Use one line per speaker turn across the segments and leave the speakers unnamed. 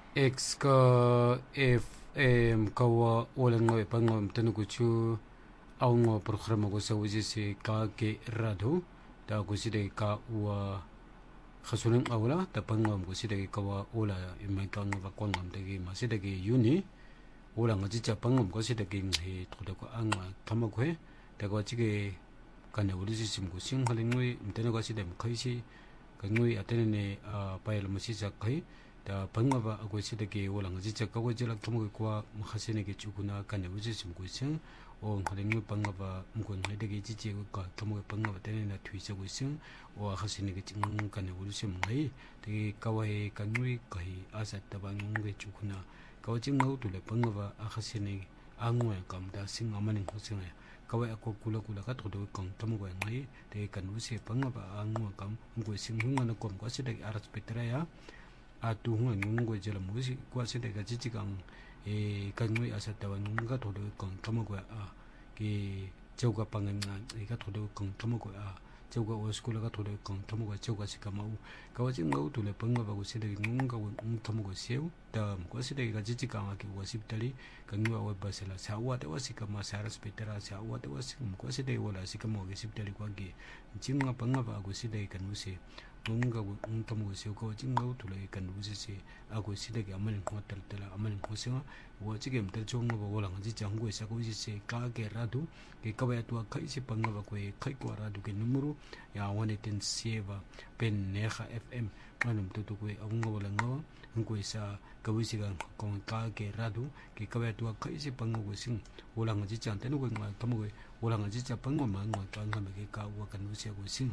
X ka FM kawa wala ngoy pangom tanu kuchu au ngo programa ko sa wisi si ka ke rado ta ko si de ka wa khasuling awla ta pangom ko si de ka wa ola imay ka nga ba kwangam de gi ma si de gi yuni ola nga ji cha pangom ko si de gi he thoda ko ang thama ko he ta ko chi ge ka ne uri si sim ko sing haling ngoi mtene ko si de khai si ka ngoi atene ne pa yel ma si sa khai 다 방어바 하고 시대게 올랑 진짜 가고 지락 토목과 하시네게 주구나 간에 우지 좀 고생 어 하랭이 방어바 무건 해되게 지지가 토목 방어바 되는 뒤서고 있음 와 하시네게 징 간에 우리 좀 해 되게 가와에 간누이 거의 아사다 방용게 주구나 가오징 나우둘레 방어바 하시네 앙외 감다 싱 아마는 고생해 가와에 고 굴러굴러가 도도 건 토목과 나이 되게 간 우시 방어바 앙외 감 무고 싱 흥하는 건과 시대게 알아서 베트라야 atu hunga ngungo jela musi kwa sede ga jijigang kanui asatawa nunga todo kong tomogo ki jauga pangan ga todo kong tomogo jauga oskula ga todo kong tomogo jauga sikamau kawaji ngau tule panga bago sede nunga tomogo seu ta kwa sede ga jijigang ki wasiptali kanui awa basela sawa de wasikama saras petera sawa de wasikum kwa sede wala sikamo ge siptali kwa gi jinga panga bago sede kanusi nunga tomogo seu ko jingau tule kan usisi ako sidage amalin hotel tela amalin hosinga wo chigem tel chonga bo wala ngi jangu sa ko usisi ka ke radu ke kawaya tu kai si panga ba ko kai ko radu ke numero ya wane ten sieva pen neha fm manum to ko awunga wala ngawa ngo isa ka usisi ga kon ka ke radu ke kawaya tu kai si panga ko sing wala ngi jan ten ko ma tomogo wala ngi ja panga ma ngo ka ngame ke ka wa kan usisi ko sing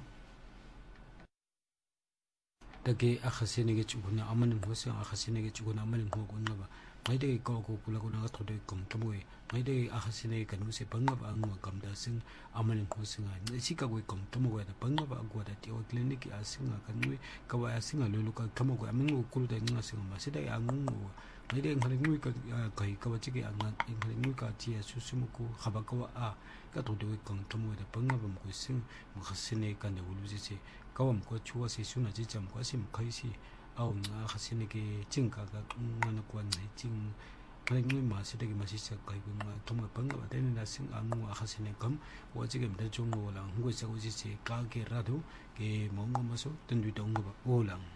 dagi akhasinege chuguna amanin hosa akhasinege chuguna amanin hoguna ba ngai de ko kula kuna ga thode kom tomoe ngai de akhasinege kanu se banga ba angwa kamda sing amanin hosinga sika go kom tomoe da banga ba agwa da ti o clinic asinga kanu ka wa asinga lulu ka tomoe amin kulu da nga singa ma sida angu ngai de ngai ngui ka kai ka wa chige anga ngai ngui ka ti susumu ko khaba ka wa ka thode kom tomoe da banga ba mo sing mo khasine ka ne uluji se kawam ko chuwa se suna ji jam ko sim khai si au nga khasine ke chingka ga ngana ko nai ching ngai ngui ma se de ma si sa kai gu ma thoma panga ba de na sing anu a khasine kam wo ji ge mda chung wo la ngoi sa ko ji se ka ke ra do ke mo ngo ma so ten du dong ba o lang